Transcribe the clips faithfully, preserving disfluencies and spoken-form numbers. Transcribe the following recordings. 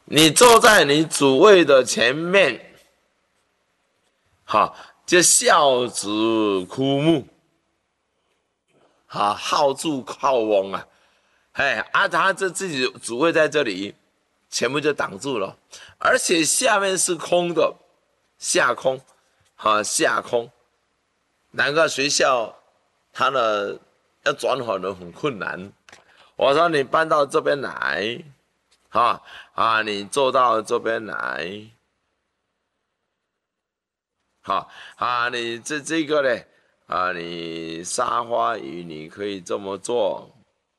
你坐在你主位的前面，好，就孝子枯木，好，好住好翁啊，哎，啊，他这自己主位在这里，全部就挡住了，而且下面是空的，下空，好，下空，难怪学校它的要转好的很困难。我说你搬到这边来。啊啊！你坐到这边来，好啊！你这这个呢？啊，你沙发椅你可以这么做。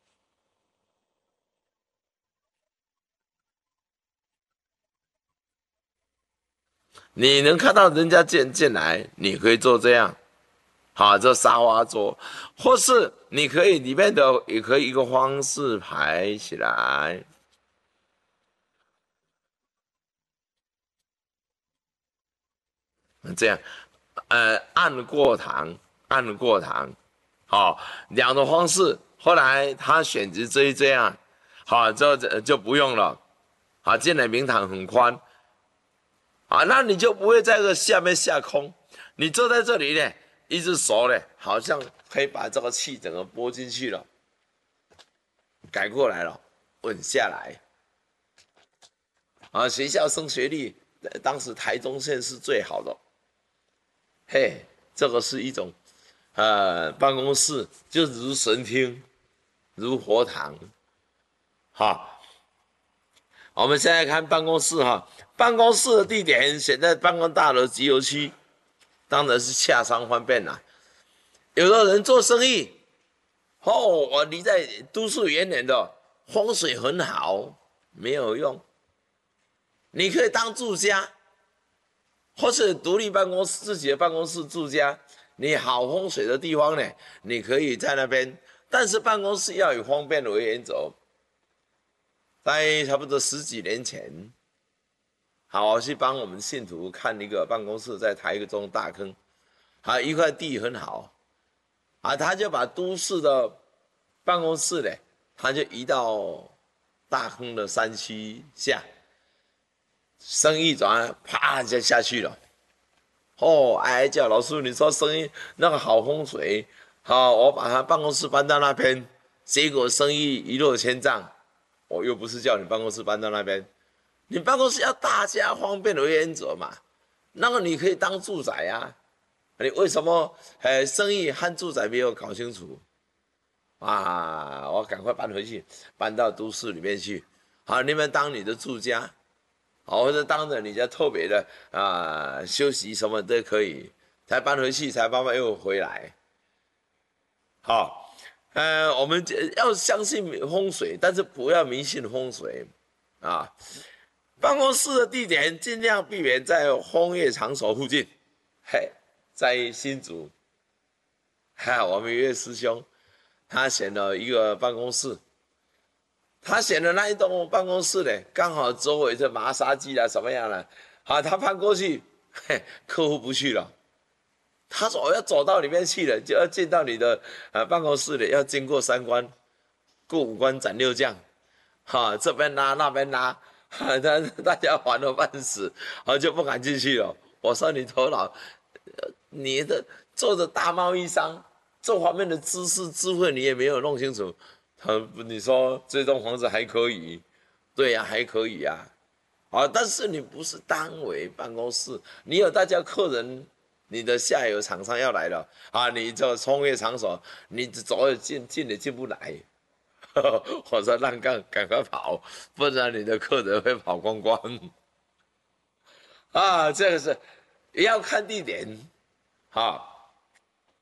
你能看到人家进进来，你可以做这样，好，这沙发桌，或是你可以里面的也可以一个方式排起来。这样，呃，按过堂，按过堂，好、哦，两种方式。后来他选择这一这样，好、哦，这就不用了，好、进来明堂很宽，啊，那你就不会在这下面下空，你坐在这里呢，一只手呢，好像可以把这个气整个拨进去了，改过来了，稳下来，啊，学校升学率，当时台中县是最好的。嘿，这个是一种，呃，办公室就如神厅，如佛堂，哈。我们现在看办公室哈，办公室的地点选在办公大楼集邮区，当然是洽商方便啦。有的人做生意，哦，我离在都市远远的，风水很好，没有用。你可以当住家。或是独立办公室，自己的办公室住家，你好风水的地方呢，你可以在那边，但是办公室要以方便为原则。在差不多十几年前，好，我去帮我们信徒看一个办公室，在台中大坑，啊，一块地很好，啊，他就把都市的办公室呢，他就移到大坑的山区下。生意转啪就下去了，哦，哎叫老师，你说生意那个好风水，好，我把他办公室搬到那边，结果生意一落千丈。我又不是叫你办公室搬到那边，你办公室要大家方便为原则嘛，那个你可以当住宅啊，你为什么哎生意和住宅没有搞清楚？啊，我赶快搬回去，搬到都市里面去，好，你们当你的住家。好，或者当着你家特别的啊、呃、休息什么都可以，才搬回去，才慢慢又回来。好，呃，我们要相信风水，但是不要迷信风水啊。办公室的地点尽量避免在工业场所附近。嘿，在新竹，哈，我们一位师兄，他选了一个办公室。他选的那一栋办公室呢，刚好周围是麻纱机啊，什么样的？好，他搬过去，嘿，客户不去了。他说我要走到里面去了，就要进到你的呃办公室里，要经过三关，过五关斩六将，哈，这边拉那边拉，哈，大大家烦得半死，啊，就不敢进去了。我说你头脑，你的做着大贸易商，这方面的知识智慧你也没有弄清楚。他你说这栋房子还可以，对呀、啊，还可以呀、啊，啊，但是你不是单位办公室，你有大家客人，你的下游厂商要来了啊，你这创业场所，你走也进进也进不来，我说让赶赶快跑，不然你的客人会跑光光。啊，这个是也要看地点，好。